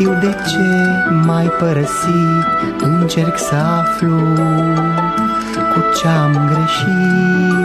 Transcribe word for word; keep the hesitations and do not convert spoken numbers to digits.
știu de ce m-ai părăsit, încerc să aflu